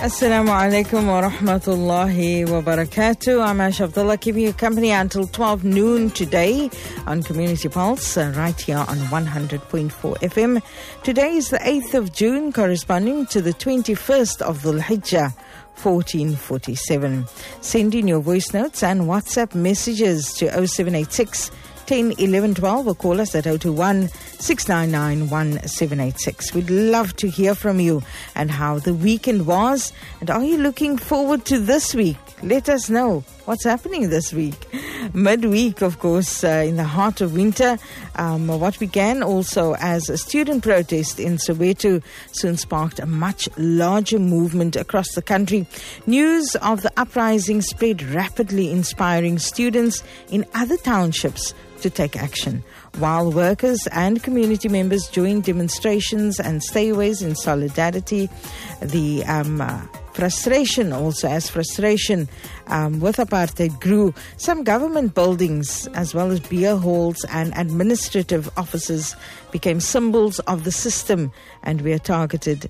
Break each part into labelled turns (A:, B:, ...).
A: Assalamu alaikum wa rahmatullahi wa barakatuh. I'm Ash Abdullah, keeping you company until 12 noon today on Community Pulse, right here on 100.4 FM. Today is the 8th of June, corresponding to the 21st of Dhul Hijjah, 1447. Send in your voice notes and WhatsApp messages to 0786 10 11 12 or call us at 021 699 1786. We'd love to hear from you and how the weekend was. And are you looking forward to this week? Let us know what's happening this week. Midweek, of course, in the heart of winter. What began also as a student protest in Soweto soon sparked a much larger movement across the country. News of the uprising spread rapidly, inspiring students in other townships to take action, while workers and community members joined demonstrations and stayaways in solidarity. The frustration with apartheid grew. Some government buildings, as well as beer halls and administrative offices, became symbols of the system and were targeted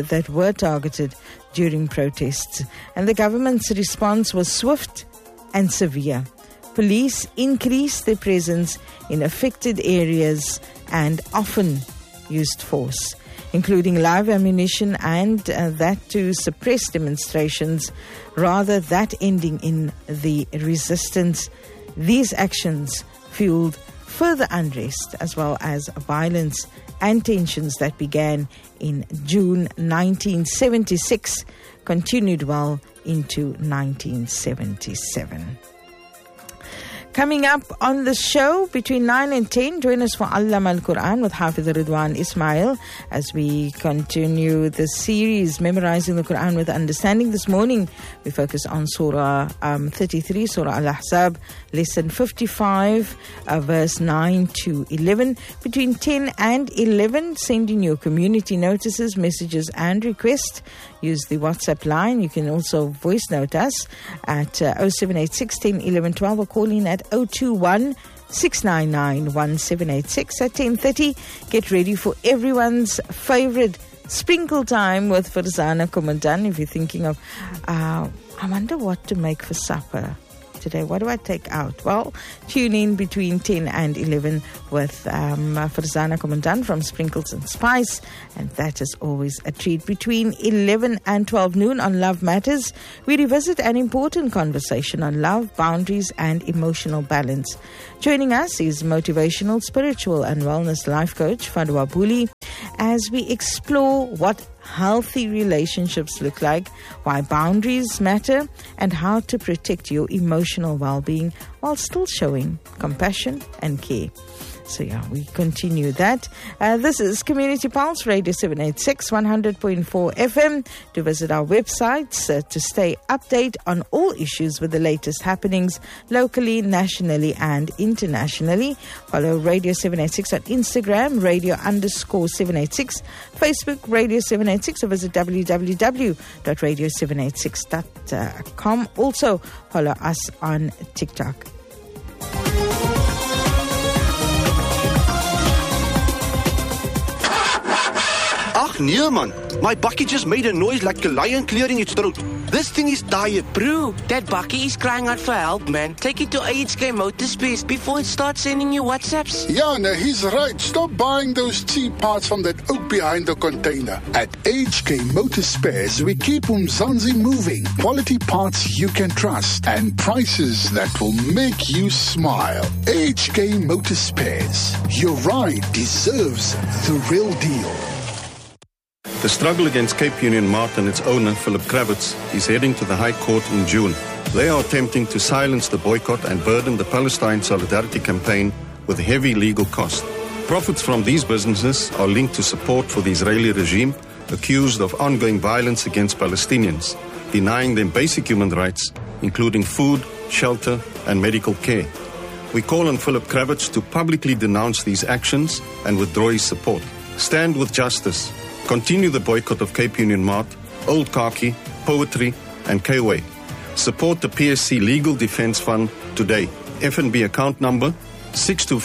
A: during protests. And the government's response was swift and severe. Police increased their presence in affected areas and often used force, including live ammunition, and that to suppress demonstrations, rather that ending in the resistance. These actions fueled further unrest as well as violence and tensions that began in June 1976, continued well into 1977. Coming up on the show between 9 and 10, join us for Allama al-Quran with Hafiz Ridwan Ismail as we continue the series Memorizing the Quran with Understanding. This morning, we focus on Surah 33, Surah Al-Ahzab, Lesson 55, verse 9 to 11. Between 10 and 11, send in your community notices, messages and requests. Use the WhatsApp line. You can also voice note us at 0786 10 11 12 or call in at 021 699 1786 at 10:30. Get ready for everyone's favorite sprinkle time with Farzana Kumandan. If you're thinking of, I wonder what to make for supper today. What do I take out? Well, tune in between 10 and 11 with Farzana Kumandan from Sprinkles and Spice, and that is always a treat. Between 11 and 12 noon on Love Matters, we revisit an important conversation on love, boundaries and emotional balance. Joining us is motivational, spiritual and wellness life coach Fadwa Buli as we explore what healthy relationships look like, why boundaries matter, and how to protect your emotional well-being while still showing compassion and care. So we continue that. This is Community Pulse, Radio 786, 100.4 FM. To visit our websites to stay updated on all issues with the latest happenings locally, nationally and internationally. Follow Radio 786 on Instagram, Radio_786, Facebook, Radio 786, or visit www.radio786.com. Also follow us on TikTok.
B: Ach nee man, my bakkie just made a noise like a lion clearing its throat. This thing is tired.
C: Bro, that bakkie is crying out for help, man. Take it to HK Motorspares before it starts sending you WhatsApps.
D: Yeah, no, he's right. Stop buying those cheap parts from that oak behind the container. At HK Motorspares, we keep Umzansi moving. Quality parts you can trust and prices that will make you smile. HK Motorspares. Your ride deserves the real deal.
E: The struggle against Cape Union Mart and its owner, Philip Kravitz, is heading to the High Court in June. They are attempting to silence the boycott and burden the Palestine Solidarity Campaign with heavy legal costs. Profits from these businesses are linked to support for the Israeli regime, accused of ongoing violence against Palestinians, denying them basic human rights, including food, shelter, and medical care. We call on Philip Kravitz to publicly denounce these actions and withdraw his support. Stand with justice. Continue the boycott of Cape Union Mart, Old Khaki, Poetry, and K-Way. Support the PSC Legal Defence Fund today. FNB account number 625